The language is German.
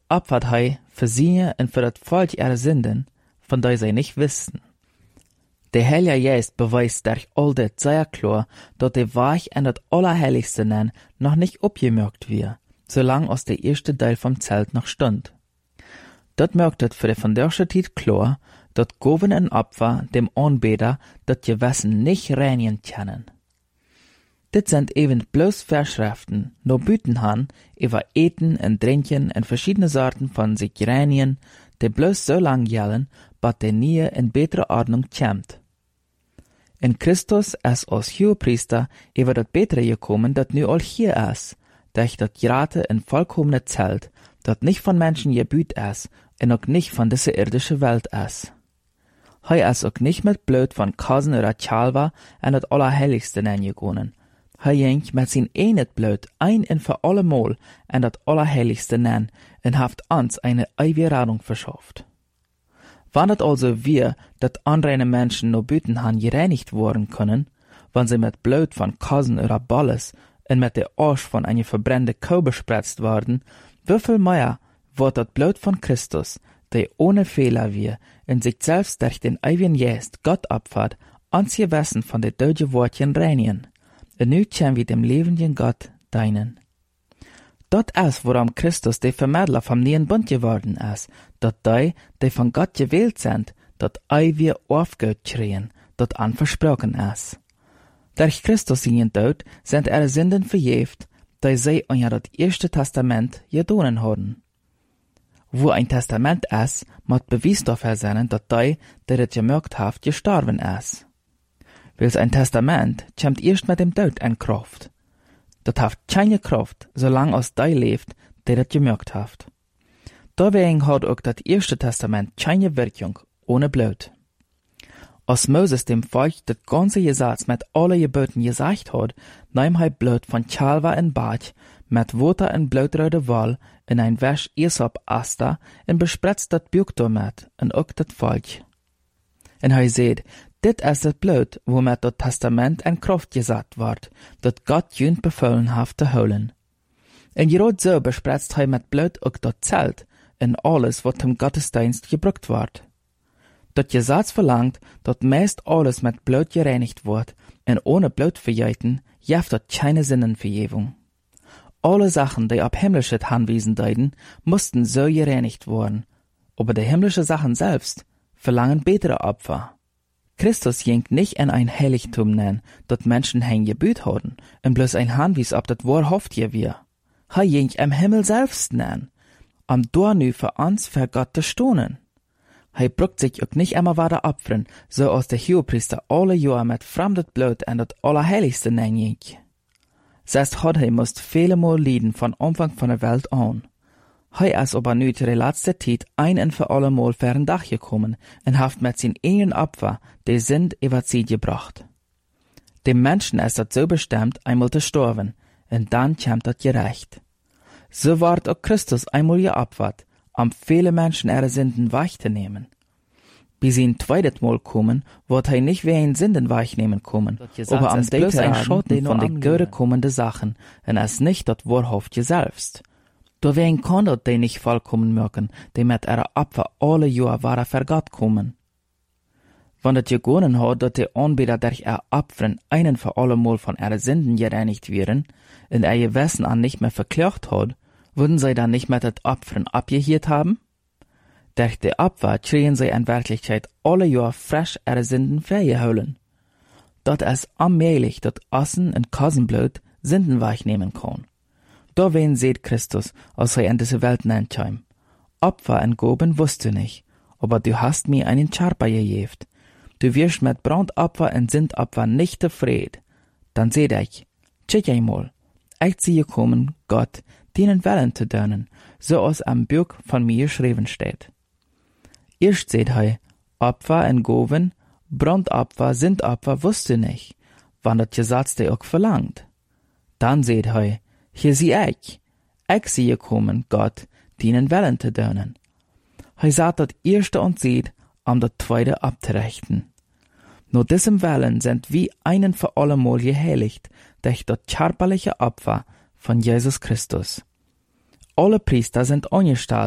opfert hij für sie und für das Volk ihre Sünden, von der sie nicht wissen. Der Heilige Geist beweist durch all das sehr klar, dass der Weg in das Allerheiligste nennen noch nicht abgemerkt wird, solange aus der erste Teil vom Zelt noch stund. Das merkt es für die von der Zeit klar, dass Goven und Opfer dem Anbeter das Gewissen nicht reinigen können. Dit sind eben bloß Verschriften, no Bütenhan, über Eten und Trinken und verschiedene Sorten von sich reinigen, die bloß so lang gelten, bis die nie in bessere Ordnung kommt. In Christus ist als Hohepriester über das Bessere gekommen, das nu all hier ist, durch das gerade in vollkommene Zelt, das nicht von Menschen gebüht ist und auch nicht von dieser irdischen Welt ist. Hij ist auch nicht mit Blut von Kasen oder Chalva in das Allerheiligste hineingegangen. Hij ging mit sein enet Blut ein und für allemal in das Allerheiligste nennen und hat uns eine ewige Rettung verschafft. Wann es also wir, dass unreine Menschen nur Bütenhan gereinigt worden können, wenn sie mit Blut von Kasen oder Balles und mit der Arsch von einer verbrennten Kuh bespritzt worden, wieviel mehr wird das Blut von Christus, der ohne Fehler wir in sich selbst durch den ewigen Geist Gott opfert, uns Gewissen von den deutschen Wortchen reinigen. Und nu können wir dem lebenden Gott dienen. Dort ist, worum Christus der Vermittler vom neuen Bund geworden ist, dass die von Gott gewählt sind, dat ewige Aufgut kriegen, dat anversprochen ist. Durch Christus seinen Tod sind ihre Sünden verjährt, die sie unter das erste Testament gedonen haben. Wo ein Testament ist, muss Beweis dafür sein, dass der das gemerkt hat, gestorben ist. Weil ein Testament kommt erst mit dem Tod in Kraft. Das hat keine Kraft, solange es der lebt, der das gemerkt hat. Deswegen hat auch das erste Testament keine Wirkung ohne Blut. Als Moses dem Volk das ganze Gesetz mit allen Geboten gesagt hat, nahm er Blut von Chalva in Bad, mit Wasser in blutröde Woll, in ein Wäsch Esop Aster, und bespritzt das Buch damit, und auch das Volk. Und er sagt, dit ist das Blut, womit das Testament in Kraft gesetzt wird, dat Gott jünd befohlen hat zu holen. Und gerade so bespritzt er mit Blut auch das Zelt, und alles, was zum Gottesdienst gebraucht wird. Das Gesetz verlangt, dass meist alles mit Blut gereinigt wird, und ohne Blutverjeiten gibt es keine Sinnenvergebung. Alle Sachen, die ab himmlische Anwesen deuten, mussten so gereinigt werden, aber die himmlische Sachen selbst verlangen bessere Opfer. Christus ging nicht in ein Heiligtum nennen, dat Menschen hein gebüht haben, und bloß ein Hanwies ob dat wahrhaft je wir. Er ging im Himmel selbst nennen, dort nu für uns für Gott zu stohnen. Er bruckt sich auch nicht immer weiter opfern, so als der Hohepriester alle Jahre mit fremdes Blut in das Allerheiligste nennen ging. Selbst hat er musst viele Mal leiden von Anfang von der Welt an. Er ist aber nu der letzte Zeit ein und für alle Mal für ein Dach gekommen und hat mit seinen eigenen Opfer die Sünd über sie gebracht. Dem Menschen ist das so bestimmt, einmal zu sterben, und dann kommt das Gerecht. So wird auch Christus einmal geopfert, viele Menschen ihre Sünden wegzunehmen. Bis sie ein zweites Mal kommen, wird er nicht wie ein Sünden wegnehmen kommen, aber bloß ein Schatten von den Göre kommenden Sachen, und es nicht das Wahrhaftige selbst. Deswegen kann das die nicht vollkommen merken, die mit ihrer Opfer alle Jahre waren für Gott kommen. Wenn das gegangen hat, dass die Anbeter durch ihr Opfern einen für alle Mal von ihren Sünden gereinigt werden, und ihr Gewissen an nicht mehr verklagt hat, würden sie dann nicht mehr das Opfern abgehört haben? Durch die Opfer kriegen sie in Wirklichkeit alle Jahre frisch ihre Sünden vergeholen. Das ist allmählich, dass Essen und Kassenblut Sünden wegnehmen kann. Da wen seht Christus, als er in diese Welt hineinkam. Opfer und Gaben wusst du nicht, aber du hast mir einen Charper gegeben. Du wirst mit Brandopfer und Sündopfer nicht zufrieden. Dann seht ich, check einmal, ich ziehe kommen, Gott, dienen Willen zu dienen, so als am Buch von mir geschrieben steht. Erst seht er, Opfer und Gaben, Brandopfer, Sündopfer wusst du nicht, wann das Gesetz dir auch verlangt. Dann seht er, hier sehe ich sehe kommen, Gott, dienen Willen zu dienen. Er sagt das erste und sieht, das zweite abzurechten. Nur diesem Willen sind wir einen für allemal geheiligt, durch das körperliche Opfer von Jesus Christus. Alle Priester sind angestellt